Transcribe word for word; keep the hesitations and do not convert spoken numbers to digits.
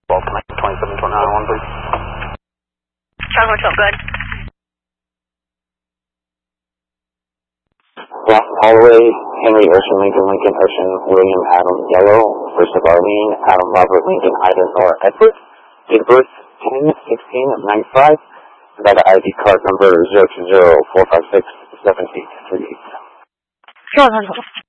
Well, connect twenty-seven twenty-nine one, please. Charlie Hotel, good. Ross Holloway, Henry Ocean, Lincoln, Lincoln, Ocean, William, Adam, Yellow, first of Arlene, Adam, Robert, Lincoln, Ida, Nora, Edward, date of birth ten sixteen ninety-five, by the I D card number zero two zero four five six seven eight three eight. Charlie Hotel.